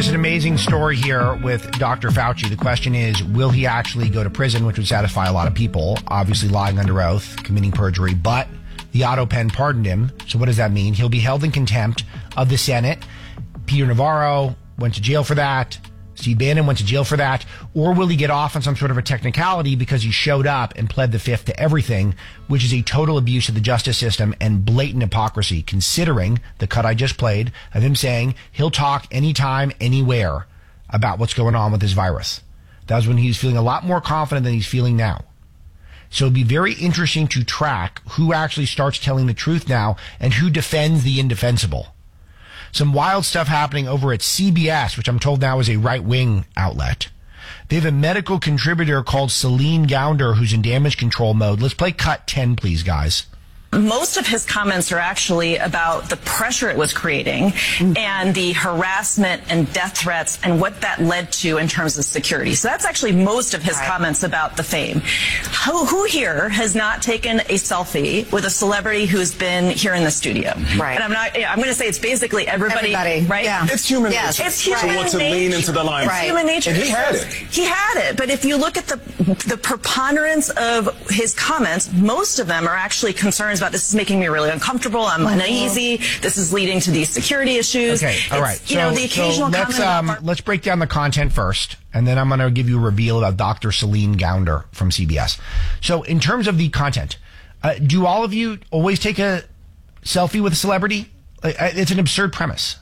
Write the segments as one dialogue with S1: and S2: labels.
S1: just an amazing story here with Dr. Fauci. The question is, will he actually go to prison, which would satisfy a lot of people, obviously lying under oath, committing perjury, but the auto pen pardoned him. So what does that mean? He'll be held in contempt of the Senate. Peter Navarro went to jail for that. Steve Bannon went to jail for that. Or will he get off on some sort of a technicality because he showed up and pled the fifth to everything, which is a total abuse of the justice system and blatant hypocrisy, considering the cut I just played of him saying he'll talk anytime, anywhere about what's going on with this virus. That was when he was feeling a lot more confident than he's feeling now. So it'd be very interesting to track who actually starts telling the truth now and who defends the indefensible. Some wild stuff happening over at CBS, which I'm told now is a right-wing outlet. They have a medical contributor called Celine Gounder who's in damage control mode. Let's play cut 10, please, guys.
S2: Most of his comments are actually about the pressure it was creating and the harassment and death threats and what that led to in terms of security. So that's actually most of his comments about the fame. Who here has not taken a selfie with a celebrity who's been here in the studio?
S3: Right.
S2: And I'm going to say it's basically everybody. Right?
S3: Yeah.
S4: It's human nature.
S2: It's human
S4: to want to
S2: nature.
S4: lean into the line.
S2: It's human nature.
S4: And he had it.
S2: He had it. But if you look at the preponderance of his comments, most of them are actually concerns about this is making me really uncomfortable. I'm uneasy. This is leading to these security issues.
S1: Okay, all right.
S2: You know, the occasional
S1: let's break down the content first, and then I'm going to give you a reveal about Dr. Celine Gounder from CBS. So in terms of the content, do all of you always take a selfie with a celebrity? It's an absurd premise.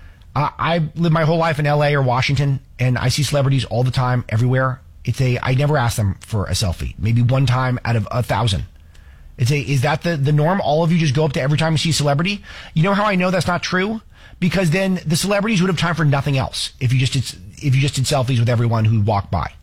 S1: I live my whole life in LA or Washington, and I see celebrities all the time, everywhere. I never ask them for a selfie. Maybe one time out of 1,000. Is that the norm? All of you just go up to every time you see a celebrity? You know how I know that's not true? Because then the celebrities would have time for nothing else if you just did selfies with everyone who walked by.